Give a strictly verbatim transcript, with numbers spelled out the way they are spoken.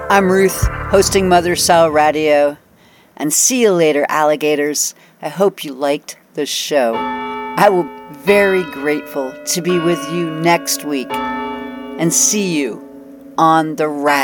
I'm Ruth, hosting Mother Sow Radio. And see you later, alligators. I hope you liked the show. I will be very grateful to be with you next week and see you on the rag.